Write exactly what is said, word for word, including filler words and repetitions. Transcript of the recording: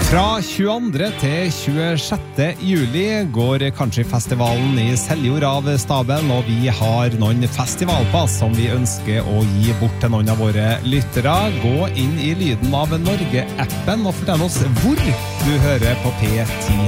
Fra tjueandre til tjuesjette juli går Countryfestivalen i Seljord av stabelen, og vi har noen festivalpass som vi ønsker å gi bort til noen av våre lyttere. Gå inn i Lyden av Norge-appen og fortell oss hvor du hører på P ti.